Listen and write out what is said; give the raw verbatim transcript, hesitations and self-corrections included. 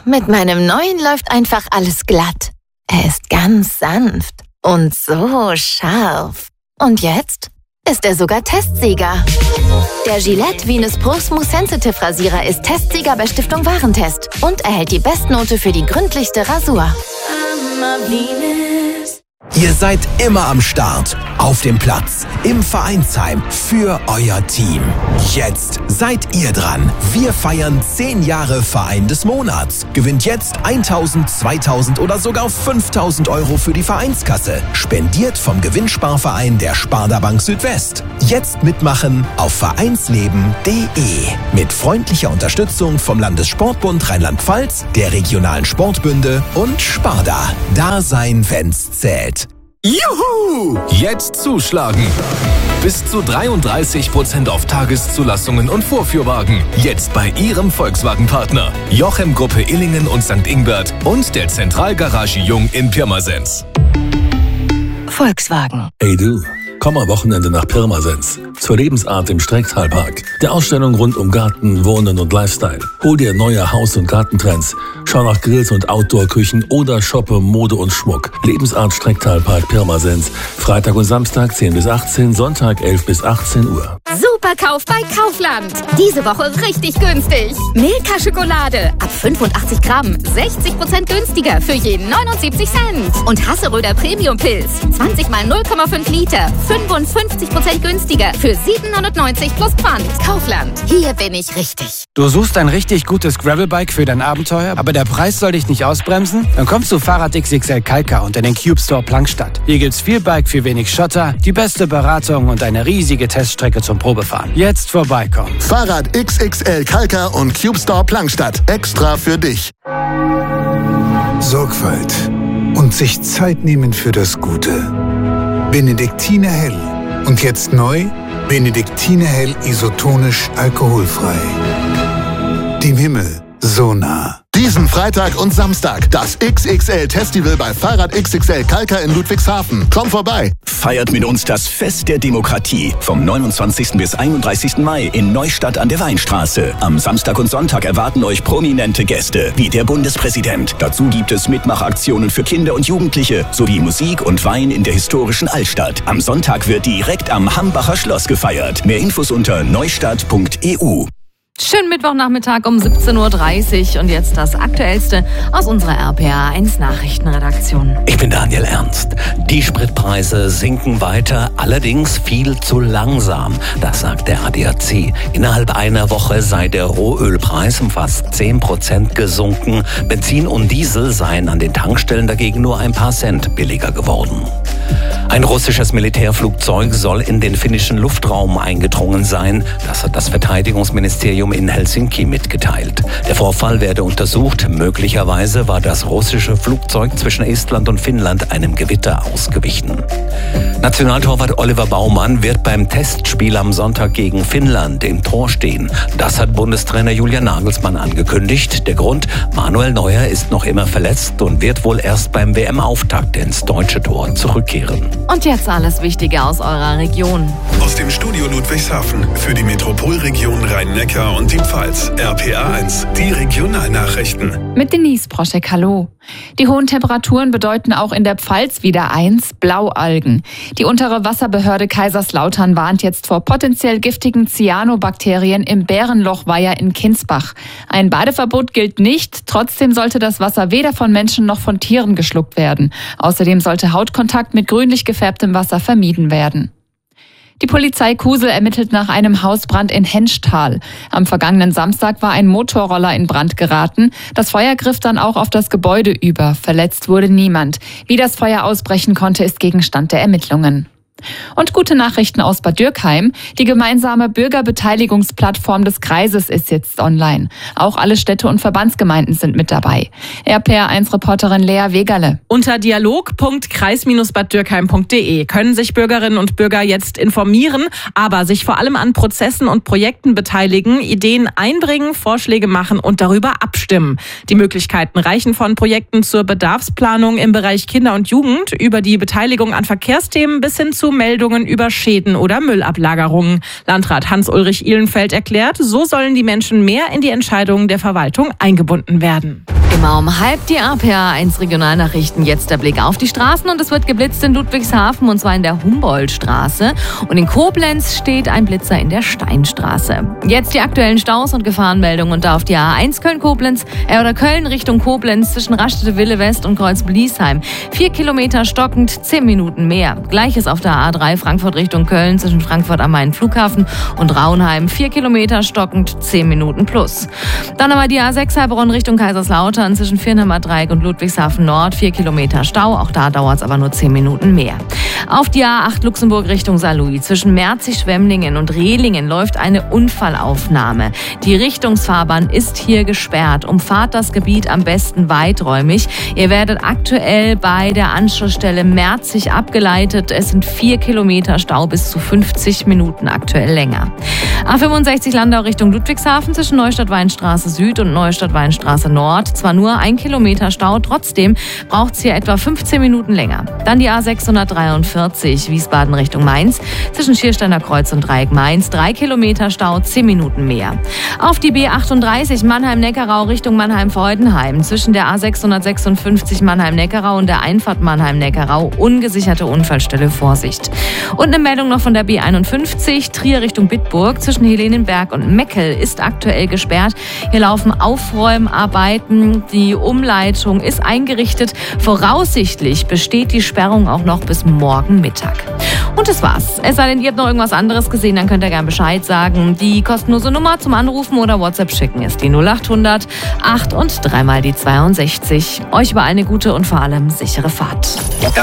mit meinem neuen läuft einfach alles glatt. Er ist ganz sanft und so scharf. Und jetzt ist er sogar Testsieger. Der Gillette Venus Pro Smooth Sensitive Rasierer ist Testsieger bei Stiftung Warentest und erhält die Bestnote für die gründlichste Rasur. Ihr seid immer am Start, auf dem Platz, im Vereinsheim, für euer Team. Jetzt seid ihr dran. Wir feiern zehn Jahre Verein des Monats. Gewinnt jetzt tausend, zweitausend oder sogar fünftausend Euro für die Vereinskasse. Spendiert vom Gewinnsparverein der Sparda Bank Südwest. Jetzt mitmachen auf vereinsleben punkt de. Mit freundlicher Unterstützung vom Landessportbund Rheinland-Pfalz, der regionalen Sportbünde und Sparda. Da sein, wenn's zählt. Juhu! Jetzt zuschlagen! Bis zu dreiunddreißig Prozent auf Tageszulassungen und Vorführwagen. Jetzt bei Ihrem Volkswagen-Partner. Jochem Gruppe Illingen und Sankt Ingbert und der Zentralgarage Jung in Pirmasens. Volkswagen. Hey du, komm am Wochenende nach Pirmasens. Zur Lebensart im Strecktalpark. Der Ausstellung rund um Garten, Wohnen und Lifestyle. Hol dir neue Haus- und Gartentrends. Schau nach Grills und Outdoor-Küchen oder shoppe Mode und Schmuck. Lebensart Strecktalpark Pirmasens. Freitag und Samstag zehn bis achtzehn, Sonntag elf bis achtzehn Uhr. Superkauf bei Kaufland. Diese Woche richtig günstig. Milka Schokolade ab fünfundachtzig Gramm, sechzig Prozent günstiger für jeden neunundsiebzig Cent. Und Hasseröder Premium Pilz, zwanzig mal null Komma fünf Liter, fünfundfünfzig Prozent günstiger für sieben neunundneunzig plus Pfand. Kaufland, hier bin ich richtig. Du suchst ein richtig gutes Gravelbike für dein Abenteuer, aber der Preis soll dich nicht ausbremsen? Dann kommst du Fahrrad X X L Kalka unter den Cube Store Plankstadt. Hier gibt's viel Bike für wenig Schotter, die beste Beratung und eine riesige Teststrecke zum Probefahren. Jetzt vorbeikommen. Fahrrad X X L Kalka und Cube Store Plankstadt. Extra für dich. Sorgfalt und sich Zeit nehmen für das Gute. Benediktiner Hell. Und jetzt neu, Benediktiner Hell isotonisch alkoholfrei. Dem Himmel so nah. Diesen Freitag und Samstag das X X L-Festival bei Fahrrad X X L Kalka in Ludwigshafen. Komm vorbei. Feiert mit uns das Fest der Demokratie vom neunundzwanzigsten bis einunddreißigsten Mai in Neustadt an der Weinstraße. Am Samstag und Sonntag erwarten euch prominente Gäste wie der Bundespräsident. Dazu gibt es Mitmachaktionen für Kinder und Jugendliche sowie Musik und Wein in der historischen Altstadt. Am Sonntag wird direkt am Hambacher Schloss gefeiert. Mehr Infos unter neustadt punkt e u. Schönen Mittwochnachmittag um siebzehn Uhr dreißig und jetzt das Aktuellste aus unserer R P A eins Nachrichtenredaktion. Ich bin Daniel Ernst. Die Spritpreise sinken weiter, allerdings viel zu langsam. Das sagt der A D A C. Innerhalb einer Woche sei der Rohölpreis um fast zehn Prozent gesunken. Benzin und Diesel seien an den Tankstellen dagegen nur ein paar Cent billiger geworden. Ein russisches Militärflugzeug soll in den finnischen Luftraum eingedrungen sein. Das hat das Verteidigungsministerium in Helsinki mitgeteilt. Der Vorfall werde untersucht. Möglicherweise war das russische Flugzeug zwischen Estland und Finnland einem Gewitter ausgewichen. Nationaltorwart Oliver Baumann wird beim Testspiel am Sonntag gegen Finnland im Tor stehen. Das hat Bundestrainer Julian Nagelsmann angekündigt. Der Grund: Manuel Neuer ist noch immer verletzt und wird wohl erst beim W M-Auftakt ins deutsche Tor zurückkehren. Und jetzt alles Wichtige aus eurer Region. Aus dem Studio Ludwigshafen für die Metropolregion Rhein-Neckar und die Pfalz. R P A eins, die Regionalnachrichten. Mit Denise Proschek, hallo. Die hohen Temperaturen bedeuten auch in der Pfalz wieder eins: Blaualgen. Die untere Wasserbehörde Kaiserslautern warnt jetzt vor potenziell giftigen Cyanobakterien im Bärenlochweiher in Kinsbach. Ein Badeverbot gilt nicht, trotzdem sollte das Wasser weder von Menschen noch von Tieren geschluckt werden. Außerdem sollte Hautkontakt mit grünlich gefärbtem Wasser vermieden werden. Die Polizei Kusel ermittelt nach einem Hausbrand in Henschtal. Am vergangenen Samstag war ein Motorroller in Brand geraten. Das Feuer griff dann auch auf das Gebäude über. Verletzt wurde niemand. Wie das Feuer ausbrechen konnte, ist Gegenstand der Ermittlungen. Und gute Nachrichten aus Bad Dürkheim. Die gemeinsame Bürgerbeteiligungsplattform des Kreises ist jetzt online. Auch alle Städte und Verbandsgemeinden sind mit dabei. R P A eins Reporterin Lea Wegerle. Unter dialog punkt kreis bad dürkheim punkt de können sich Bürgerinnen und Bürger jetzt informieren, aber sich vor allem an Prozessen und Projekten beteiligen, Ideen einbringen, Vorschläge machen und darüber abstimmen. Die Möglichkeiten reichen von Projekten zur Bedarfsplanung im Bereich Kinder und Jugend über die Beteiligung an Verkehrsthemen bis hin zu Meldungen über Schäden oder Müllablagerungen. Landrat Hans-Ulrich Ihlenfeld erklärt, so sollen die Menschen mehr in die Entscheidungen der Verwaltung eingebunden werden. Immer Immer um halb die R P A eins Regionalnachrichten. Jetzt der Blick auf die Straßen und es wird geblitzt in Ludwigshafen und zwar in der Humboldtstraße. Und in Koblenz steht ein Blitzer in der Steinstraße. Jetzt die aktuellen Staus und Gefahrenmeldungen und da auf die A eins Köln-Koblenz, äh, oder Köln Richtung Koblenz zwischen Raststätte-Wille West und Kreuz-Bliesheim. Vier Kilometer stockend, zehn Minuten mehr. Gleiches auf der A drei Frankfurt Richtung Köln zwischen Frankfurt am Main Flughafen und Raunheim. Vier Kilometer stockend, zehn Minuten plus. Dann aber die A sechs Heilbronn Richtung Kaiserslautern zwischen Viernheimer Dreieck und Ludwigshafen Nord, vier Kilometer Stau, auch da dauert es aber nur zehn Minuten mehr. Auf die A acht Luxemburg Richtung Saarlouis zwischen Merzig-Schwemmlingen und Rehlingen läuft eine Unfallaufnahme. Die Richtungsfahrbahn ist hier gesperrt. Umfahrt das Gebiet am besten weiträumig. Ihr werdet aktuell bei der Anschlussstelle Merzig abgeleitet. Es sind vier Kilometer Stau, bis zu fünfzig Minuten aktuell länger. A fünfundsechzig Landau Richtung Ludwigshafen zwischen Neustadt-Weinstraße Süd und Neustadt-Weinstraße Nord. Zwar nur ein Kilometer Stau, trotzdem braucht es hier etwa fünfzehn Minuten länger. Dann die A sechshundertdreiundvierzig Wiesbaden Richtung Mainz zwischen Schiersteiner Kreuz und Dreieck Mainz. Drei Kilometer Stau, zehn Minuten mehr. Auf die B achtunddreißig Mannheim-Neckarau Richtung Mannheim-Freudenheim zwischen der A sechshundertsechsundfünfzig Mannheim-Neckarau und der Einfahrt Mannheim-Neckarau. Ungesicherte Unfallstelle, Vorsicht. Und eine Meldung noch von der B einundfünfzig Trier Richtung Bitburg zwischen Helenenberg und Meckel ist aktuell gesperrt. Hier laufen Aufräumarbeiten. Die Umleitung ist eingerichtet. Voraussichtlich besteht die Sperrung auch noch bis morgen Mittag. Und das war's. Es sei denn, ihr habt noch irgendwas anderes gesehen, dann könnt ihr gerne Bescheid sagen. Die kostenlose Nummer zum Anrufen oder WhatsApp schicken ist die null achthundert acht und dreimal die zweiundsechzig. Euch überall eine gute und vor allem sichere Fahrt.